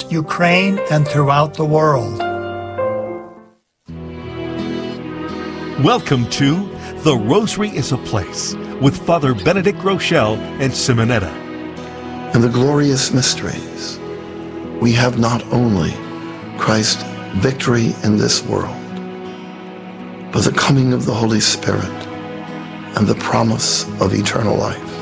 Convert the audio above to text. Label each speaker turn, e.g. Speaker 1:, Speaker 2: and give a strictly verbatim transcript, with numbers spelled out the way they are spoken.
Speaker 1: Ukraine, and throughout the world.
Speaker 2: Welcome to The Rosary is a Place with Father Benedict Groeschel and Simonetta.
Speaker 3: In the glorious mysteries, we have not only Christ's victory in this world, but the coming of the Holy Spirit and the promise of eternal life.